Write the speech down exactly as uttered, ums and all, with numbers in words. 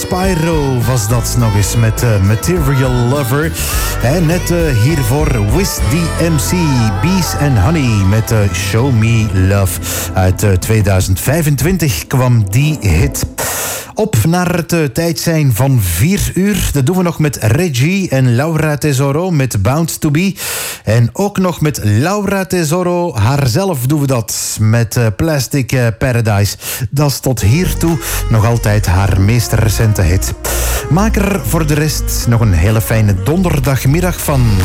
Spyro was dat nog eens met uh, Material Lover. En net uh, hiervoor Wiz D M C, Bees and Honey met uh, Show Me Love. Uit uh, tweeduizend vijfentwintig kwam die hit. Op naar het uh, tijd zijn van vier uur. Dat doen we nog met Reggie en Laura Tesoro met Bound to Be. En ook nog met Laura Tesoro haarzelf doen we dat met uh, Plastic uh, Paradise. Dat is tot hiertoe nog altijd haar meest recente hit. Maak er voor de rest nog een hele fijne donderdagmiddag van.